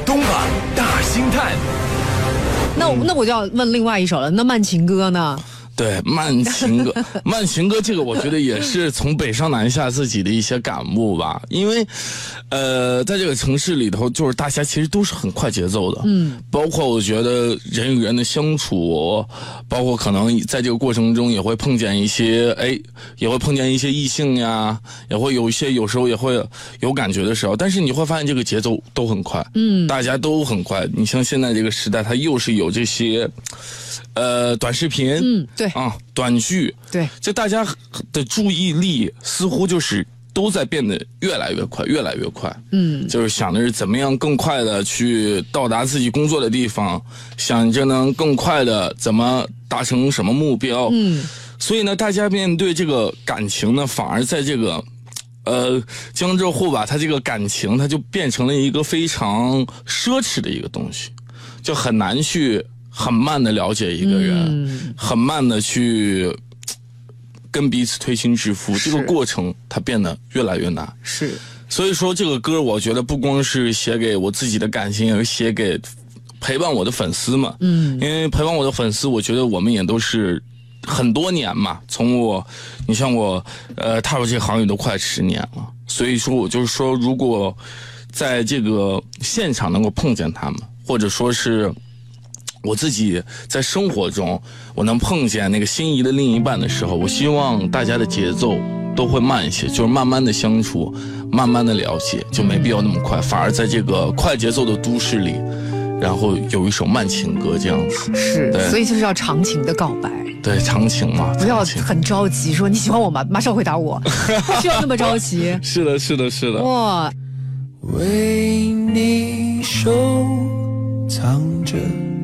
东莞大星探。 那我就要问另外一首了，那慢情歌呢？ 对，慢情歌，慢情歌这个我觉得也是从北上南下自己的一些感悟吧。因为，在这个城市里头，就是大家其实都是很快节奏的，包括我觉得人与人的相处，包括可能在这个过程中也会碰见一些，也会碰见一些异性呀，也会有时候也会有感觉的时候，但是你会发现这个节奏都很快，大家都很快。你像现在这个时代，它又是有这些。短视频， 对啊，短剧， 对， 这大家的注意力似乎就是都在变得越来越快，越来越快。就是想的是怎么样更快的去到达自己工作的地方，想着能更快的怎么达成什么目标。所以呢，大家面对这个感情呢，反而在这个江浙沪吧，它这个感情它就变成了一个非常奢侈的一个东西，就很难去。很慢的了解一个人，很慢的去跟彼此推心置腹，这个过程它变得越来越难。 是， 所以说这个歌，我觉得不光是写给我自己的感情，也是写给陪伴我的粉丝们。因为陪伴我的粉丝，我觉得我们也都是很多年嘛，你像我，踏入这个行业都快10年了，所以说我就是说，如果在这个现场能够碰见他们，或者说是。我自己在生活中，我能碰见那个心仪的另一半的时候，我希望大家的节奏都会慢一些，就是慢慢的相处，慢慢的了解，就没必要那么快，反而在这个快节奏的都市里，然后有一首慢情歌这样子。 是，所以就是要长情的告白。 对，长情嘛， 不要很着急说你喜欢我吗？马上回答我，不需要那么着急。 是的，是的，是的。 哇，为你收藏着。